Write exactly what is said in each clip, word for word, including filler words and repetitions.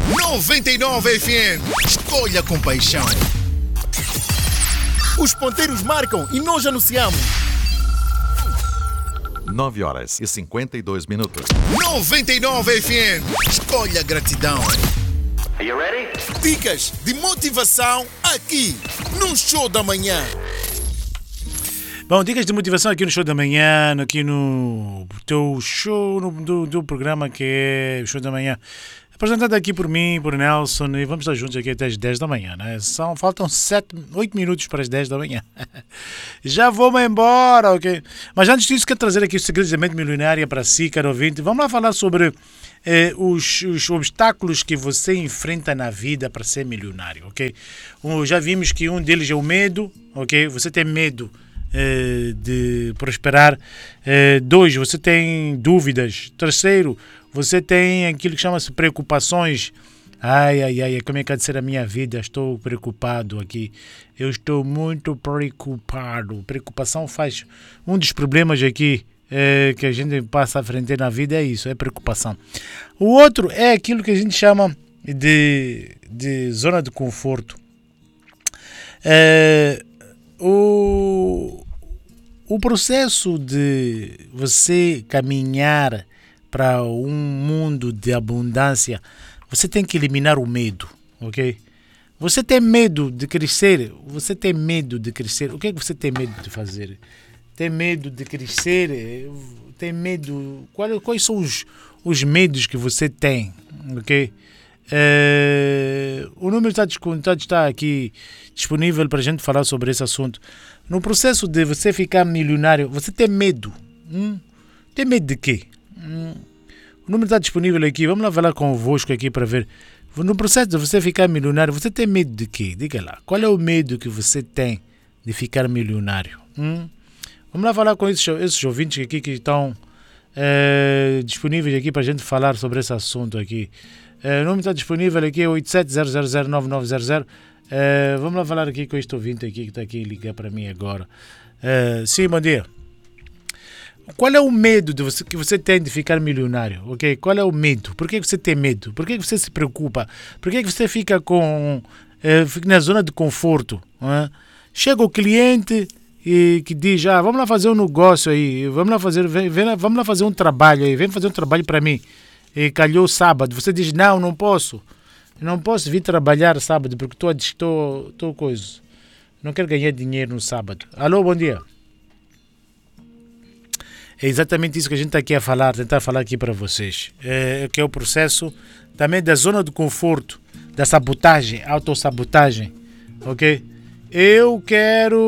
noventa e nove F M. Escolha com paixão. Os ponteiros marcam e nós anunciamos. nove horas e cinquenta e dois minutos. noventa e nove F M. Escolha gratidão. Are you ready? Dicas de motivação aqui no Show da Manhã. Bom, dicas de motivação aqui no Show da Manhã, aqui no teu show, no, do, do programa que é o Show da Manhã. Apresentado aqui por mim, por Nelson, e vamos estar juntos aqui até as dez da manhã, né? São, faltam sete, oito minutos para as dez da manhã. Já vou-me embora, ok? Mas antes disso, quero trazer aqui o segredo da mente milionária para si, caro ouvinte. Vamos lá falar sobre eh, os, os obstáculos que você enfrenta na vida para ser milionário, ok? Um, já vimos que um deles é o medo, ok? Você tem medo eh, de prosperar. Eh, dois, você tem dúvidas. Terceiro, você tem aquilo que chama-se preocupações. Ai, ai, ai, como é que há de ser a minha vida? Estou preocupado aqui. Eu estou muito preocupado. Preocupação faz... Um dos problemas aqui é, que a gente passa à frente na vida é isso, é preocupação. O outro é aquilo que a gente chama de, de zona de conforto. É, o, o processo de você caminhar para um mundo de abundância, você tem que eliminar o medo, ok? Você tem medo de crescer? Você tem medo de crescer? O que é que você tem medo de fazer? Tem medo de crescer? Tem medo... Quais, quais são os, os medos que você tem, ok? É, o número está, está aqui disponível para a gente falar sobre esse assunto. No processo de você ficar milionário, você tem medo? Hum? Tem medo de quê? Hum, o número está disponível aqui. Vamos lá falar convosco aqui para ver. No processo de você ficar milionário, você tem medo de quê? Diga lá. Qual é o medo que você tem de ficar milionário? Hum? Vamos lá falar com esses, esses ouvintes aqui que estão é, disponíveis aqui para a gente falar sobre esse assunto aqui. É, o número está disponível aqui, é oito sete zero zero zero nove nove zero zero. É, vamos lá falar aqui com este ouvinte aqui que está aqui ligar para mim agora. É, sim, bom dia. Qual é o medo de você, que você tem de ficar milionário? Okay? Qual é o medo? Por que você tem medo? Por que você se preocupa? Por que você fica com, eh, fica na zona de conforto? Hein? Chega o cliente e que diz, ah, vamos lá fazer um negócio aí, vamos lá fazer, vem, vem, vamos lá fazer um trabalho aí, vem fazer um trabalho para mim. E calhou sábado. Você diz, não, não posso. Não posso vir trabalhar sábado porque estou, estou, estou coisa. Não quero ganhar dinheiro no sábado. Alô, bom dia. É exatamente isso que a gente está aqui a falar, tentar falar aqui para vocês. É, que é o processo também da zona de conforto, da sabotagem, autossabotagem, ok? Eu quero...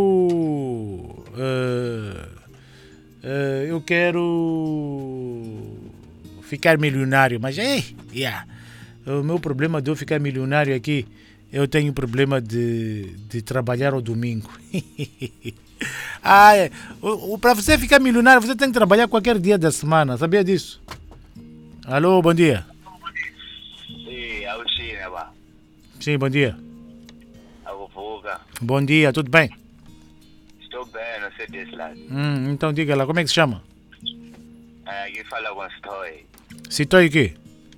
Uh, uh, eu quero ficar milionário, mas ei, yeah, o meu problema de eu ficar milionário aqui, eu tenho problema de, de trabalhar ao domingo. Ah, é. Para você ficar milionário, você tem que trabalhar qualquer dia da semana. Sabia disso? Alô, bom dia. Sim, é o China, vá. Sim, bom dia. Agofuga. Bom dia, tudo bem? Estou bem, não sei desse lado. Hum, então diga lá, como é que se chama? É, aqui fala com Stoi. Citoi aqui?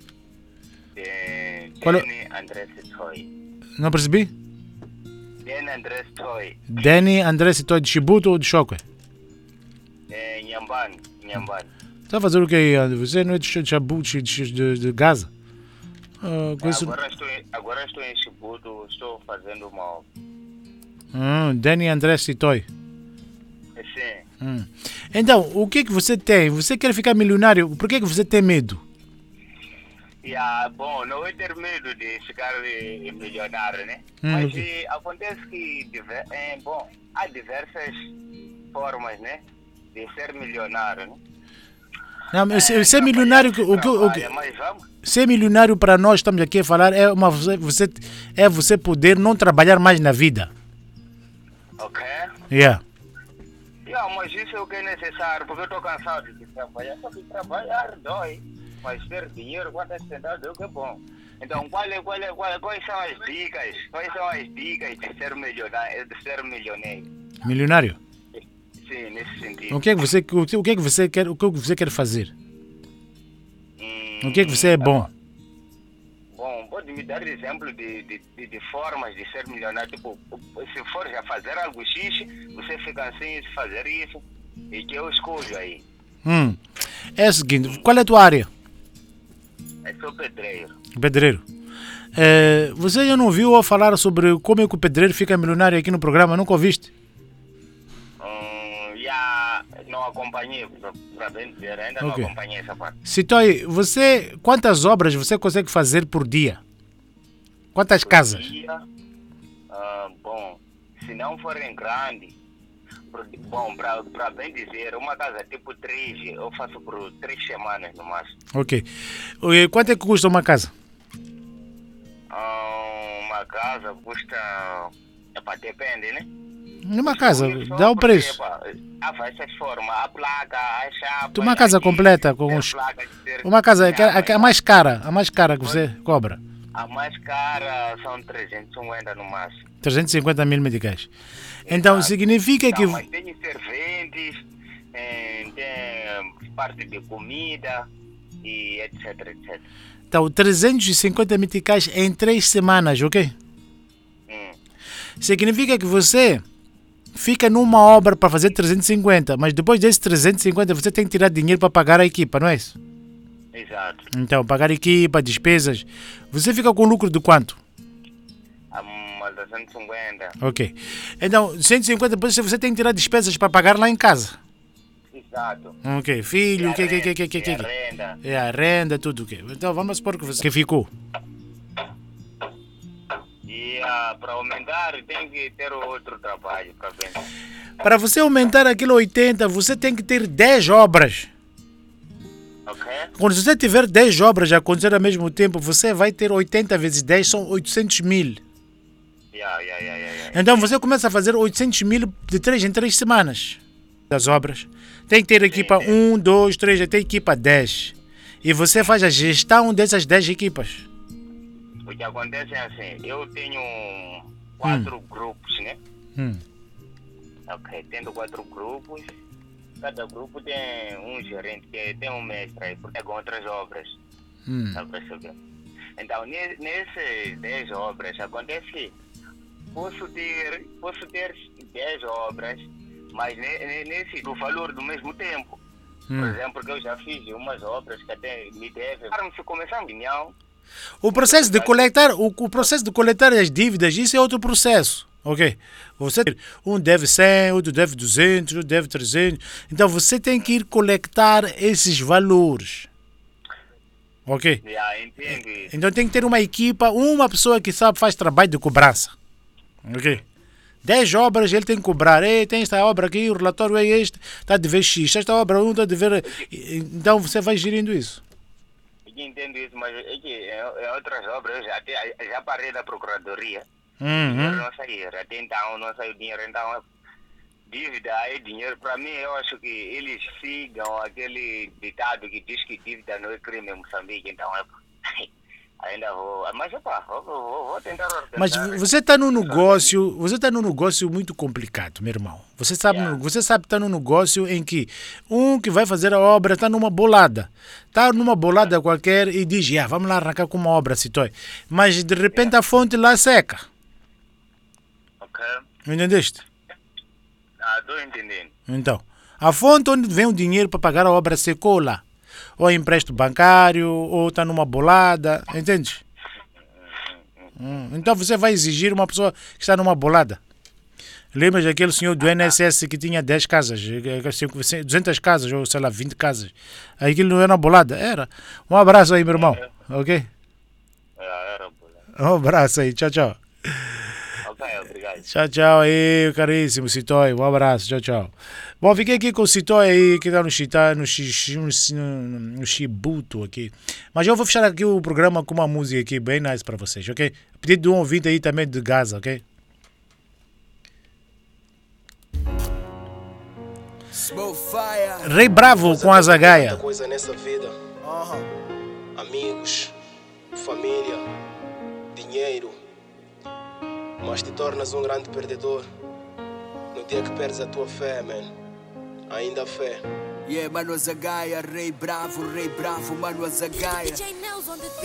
É, Qual é? Danny André Stoi. Não percebi? Danny André Stoi. Danny André Citoi de Chibuto ou de Chokwe? É, Nhambane, Nhambane. Está a fazer o que aí? Você não é de Chibuto, de, de, de Gaza? Ah, com isso... Agora estou, em- agora estou em Chibuto, estou fazendo uma... hum, Danny André Citoi. Sim. Hum. Então, o que que você tem? Você quer ficar milionário? Por que que você tem medo? Yeah, bom, não é ter medo de ficar eh, milionário, né? Hum, Mas ok. eh, acontece que, diver- eh, bom, há diversas formas, né? De ser milionário, né? Não, mas ser, É, ser milionário, o que, o que, o que- trabalha, mas vamos. ser milionário para nós, estamos aqui a falar, é, uma, você, você- é você poder não trabalhar mais na vida. Ok? Yeah. Yeah, mas isso é o que é necessário, porque eu estou cansado de trabalhar. Só que trabalhar dói, mas ter dinheiro, quantas centavos é o que é bom. Então, qual é, qual é, qual é, quais são as dicas? Quais são as dicas de ser milionário? De ser milionário? Milionário? Sim, nesse sentido. O que é que você, o que, o que é que você quer, o que é que você quer fazer? Hum, O que é que você é bom? Bom, pode me dar exemplo de, de, de, de formas de ser milionário? Tipo, se for já fazer algo X, você fica assim, se fazer isso, e que eu escolho aí. Hum. É o seguinte, qual é a tua área? Eu sou pedreiro. Pedreiro. É, você já não ouviu falar sobre como é que o pedreiro fica milionário aqui no programa? Nunca ouviste? Hum, já não acompanhei, para bem dizer, ainda Ok. não acompanhei essa parte. Citoi, você, quantas obras você consegue fazer por dia? Quantas casas? Dia, ah, bom, se não forem grandes, por- bom, para bem dizer, uma casa tipo três, eu faço por três semanas no máximo. Ok. E quanto é que custa uma casa? Ah, uma casa custa, epá, depende, né? Numa casa, Isso dá o porque, preço. epá, há várias formas, a placa, a chapa... Uma casa a completa com ter os- placas, ter Uma casa, que é- chapa, que é a mais cara, a mais cara que você cobra. A mais cara são trezentos e cinquenta no máximo. trezentos e cinquenta mil meticais. Então significa que... Não, mas tem serventes, eh, tem parte de comida e etc, etcétera. Então, trezentos e cinquenta meticais em três semanas, ok? Hum. Significa que você fica numa obra para fazer trezentos e cinquenta, mas depois desses trezentos e cinquenta você tem que tirar dinheiro para pagar a equipa, não é isso? Exato. Então, pagar a equipa, despesas. Você fica com lucro de quanto? A uma duzentos e cinquenta. Ok. Então, cento e cinquenta, depois você tem que tirar despesas para pagar lá em casa. Exato. Ok. Filho, o que, que, que, que, que, E que? a renda. É a renda, tudo o quê? Então, vamos supor que você que ficou. E ah, para aumentar tem que ter outro trabalho para ver. Para você aumentar aquilo oitenta, você tem que ter dez obras. Ok? Quando você tiver dez obras a acontecer ao mesmo tempo, você vai ter oitenta vezes dez, são oitocentos mil. Yeah, yeah, yeah, yeah, yeah. Então você começa a fazer oitocentos mil de três em três semanas das obras. Tem que ter equipa um, dois, três, até equipa dez. E você faz a gestão dessas dez equipas. O que acontece é assim, eu tenho quatro grupos, né? Hum. Ok, tendo quatro grupos, cada grupo tem um gerente, que tem um mestre aí, porque com outras obras. Hum. Tá percebendo? Então, ne- nessas dez obras, acontece, posso ter, posso ter dez obras, mas ne- ne- nesse, do valor do mesmo tempo. Por Hum. exemplo, que eu já fiz umas obras que até me devem. Se começar a reunião, O processo de coletar, o, o processo de coletar as dívidas, isso é outro processo, ok? Você, um deve cem, outro deve duzentos, outro deve trezentos. Então você tem que ir coletar esses valores, ok? já entendo isso. Então tem que ter uma equipa, uma pessoa que sabe faz trabalho de cobrança, ok? dez obras ele tem que cobrar. Ei, tem esta obra aqui, o relatório é este, está a dever X, esta obra um está a dever... Então você vai gerindo isso. Eu entendo isso, mas é que em, em outras obras eu já, até, já parei da procuradoria. Uhum. Dinheiro não saía, até então não saiu dinheiro, então dívida aí dinheiro, para mim eu acho que eles sigam aquele ditado que diz que dívida não é crime em Moçambique, então é, ainda vou, mas opa, vou, vou, vou tentar organizar. Mas você está num negócio, você está num negócio muito complicado, meu irmão. Você sabe, Yeah. você sabe que está num negócio em que um que vai fazer a obra está numa bolada. Está numa bolada qualquer e diz, yeah, vamos lá arrancar com uma obra, Citoi. Mas de repente a fonte lá seca. Ok, Entendeste? ah, estou entendendo. Então, a fonte onde vem o dinheiro para pagar a obra secou lá. Ou é empréstimo bancário, ou está numa bolada, entende? Hum, Então você vai exigir uma pessoa que está numa bolada. Lembras daquele senhor do I N S S que tinha dez casas, duzentas casas, ou sei lá, vinte casas? Aquilo não era uma bolada? Era. Um abraço aí, meu irmão. Ok? É, era boa. Um abraço aí. Tchau, tchau. Ok, obrigado. Tchau, tchau aí, caríssimo Citoi. Um abraço, tchau, tchau. Bom, fiquei aqui com o Citoi aí, que está no, Chita, no, Xi- no, no Chibuto aqui. Mas eu vou fechar aqui o programa com uma música aqui bem nice para vocês, ok? Pedido de um ouvinte aí também de Gaza, ok? Rei Bravo com a Zagaia. Muita coisa nessa vida. Amigos, família, dinheiro. Mas te tornas um grande perdedor no dia que perdes a tua fé, man. Ainda há fé. Yeah, mano, a Zagaia, rei bravo, rei bravo, mano, a Zagaia. D J Nels on the